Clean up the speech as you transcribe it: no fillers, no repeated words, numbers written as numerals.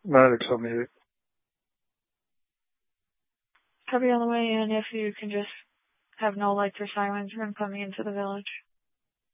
Medics on the 8th. Copy on the way in if you can just have no lights or sirens when coming into the village.